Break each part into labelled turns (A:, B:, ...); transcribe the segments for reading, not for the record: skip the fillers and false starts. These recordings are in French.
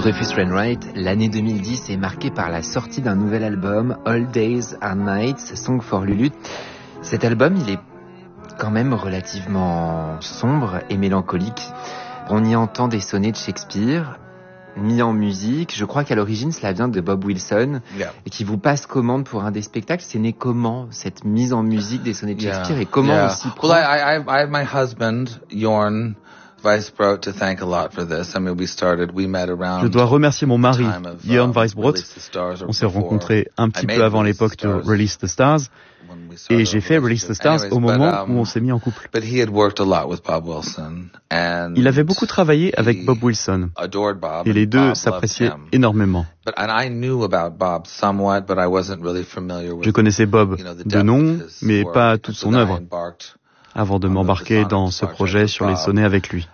A: Rufus Wainwright, l'année 2010 est marquée par la sortie d'un nouvel album, All Days and Nights, Song for Lulu. Cet album, il est quand même relativement sombre et mélancolique. On y entend des sonnets de Shakespeare, mis en musique. Je crois qu'à l'origine, cela vient de Bob Wilson, et qui vous passe commande pour un des spectacles. C'est né comment, cette mise en musique des sonnets de Shakespeare, et comment aussi prendre...
B: Well, I have my husband, Jorn Weisbrot, to thank a lot for this. I mean, we met around.
C: Je dois remercier mon mari, Jorn Weisbrot. On s'est rencontrés un petit peu avant l'époque de Release the Stars. Et j'ai fait Release the Stars au moment où on s'est mis en couple. Il avait beaucoup travaillé avec Bob Wilson. Et les deux s'appréciaient énormément. Je connaissais Bob de nom, mais pas toute son œuvre, avant de m'embarquer dans ce projet sur les sonnets avec lui.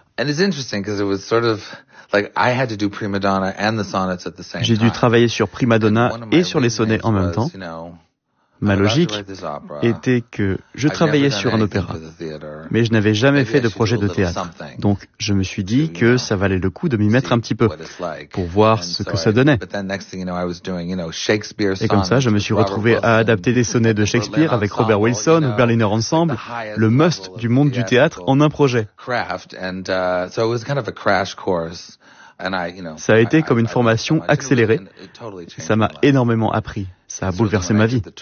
C: J'ai dû travailler sur Prima Donna et sur les sonnets en même temps. Ma logique était que je travaillais sur un opéra, mais je n'avais jamais fait de projet de théâtre. Donc je me suis dit que ça valait le coup de m'y mettre un petit peu, pour voir ce que ça donnait. Et comme ça, je me suis retrouvé à adapter des sonnets de Shakespeare avec Robert Wilson ou Berliner Ensemble, le must du monde du théâtre en un projet. Ça a été comme une formation accélérée. Ça m'a énormément appris. Ça a bouleversé ma vie.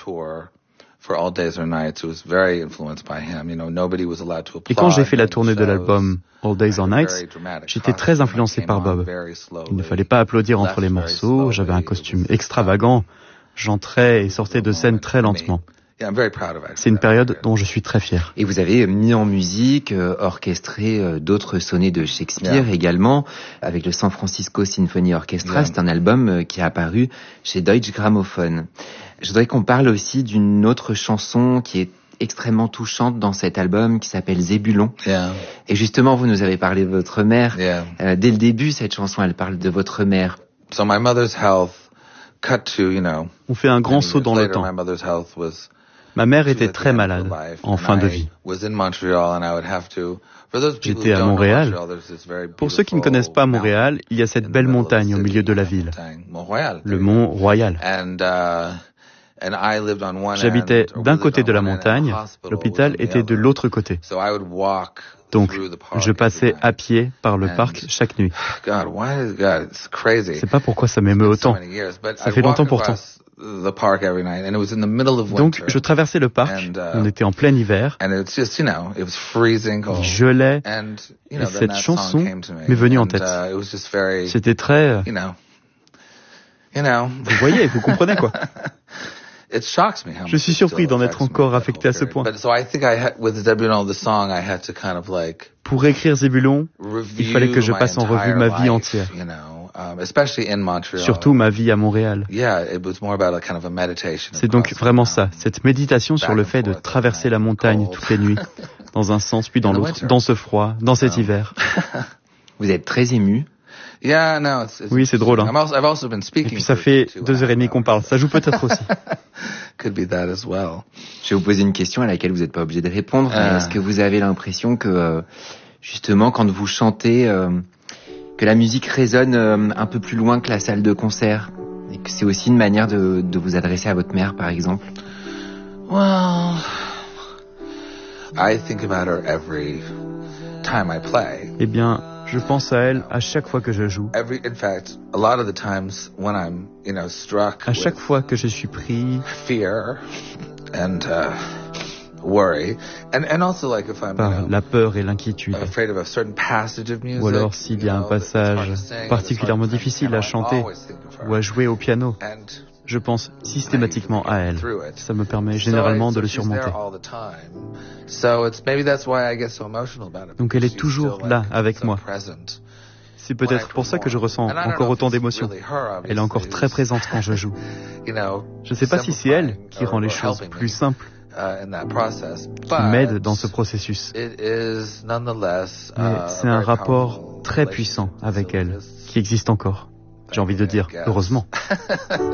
C: Et quand j'ai fait la tournée de l'album All Days and Nights, j'étais très influencé par Bob. Il ne fallait pas applaudir entre les morceaux, j'avais un costume extravagant, j'entrais et sortais de scène très lentement. C'est une période dont je suis très fier.
A: Et vous avez mis en musique, orchestré d'autres sonnets de Shakespeare également, avec le San Francisco Symphony Orchestra. C'est un album qui est apparu chez Deutsche Grammophon. Je voudrais qu'on parle aussi d'une autre chanson qui est extrêmement touchante dans cet album, qui s'appelle Zébulon. Et justement, vous nous avez parlé de votre mère. Dès le début, cette chanson, elle parle de votre mère.
B: So my mother's health cut to,
C: on fait un grand saut dans le temps. Ma mère était très malade, en fin de vie. J'étais à Montréal. Pour ceux qui ne connaissent pas Montréal, il y a cette belle montagne au milieu de la ville, le mont Royal. J'habitais d'un côté de la montagne, l'hôpital était de l'autre côté. Donc, je passais à pied par le parc chaque nuit. Je sais pas pourquoi ça m'émeut autant. Ça fait longtemps pourtant. Donc, je traversais le parc, on était en plein hiver, il gelait, et cette chanson m'est venue en tête. C'était très... Vous voyez, vous comprenez quoi. Je suis surpris d'en être encore affecté à ce point. Pour écrire Zébulon, il fallait que je passe en revue ma vie entière. Surtout ma vie à Montréal. C'est donc vraiment ça, cette méditation sur le fait de traverser la montagne toutes les nuits, dans un sens puis dans l'autre, dans ce froid, dans cet hiver.
A: Vous êtes très ému.
C: Oui, c'est drôle. Hein. Et puis ça fait 2h30 qu'on parle, ça joue peut-être aussi.
A: Je vais vous poser une question à laquelle vous n'êtes pas obligé de répondre. Est-ce que vous avez l'impression que, justement, quand vous chantez... que la musique résonne un peu plus loin que la salle de concert, et que c'est aussi une manière de vous adresser à votre mère, par exemple?
B: Well, I think about her every time I play.
C: Eh bien, je pense à elle à chaque fois que je joue.
B: In fact, a lot of the times when I'm, struck
C: à chaque fois que je suis pris
B: fear and worry, and also like if I'm
C: par la peur et l'inquiétude,
B: afraid of a certain passage of music,
C: ou alors s'il y a un passage particulièrement difficile à chanter ou à jouer au piano, je pense systématiquement à elle. Ça me permet généralement de le surmonter. Donc elle est toujours là avec moi. C'est peut-être pour ça que je ressens encore autant d'émotions. Elle est encore très présente quand je joue. Je ne sais pas si c'est elle qui rend les choses plus simples, qui m'aide dans ce processus. Mais c'est un rapport très puissant avec elle, qui existe encore. J'ai envie de dire, heureusement.